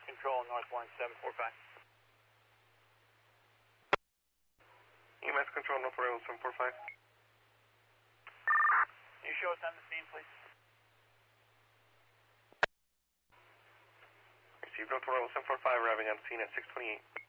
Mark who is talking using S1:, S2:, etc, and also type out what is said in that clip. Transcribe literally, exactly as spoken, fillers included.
S1: Control, North one seven four five.
S2: E M S Control, North Rail seven four five.
S1: Can you show us on the scene, please?
S2: Received North Rail seven four five, arriving on scene at six twenty-eight.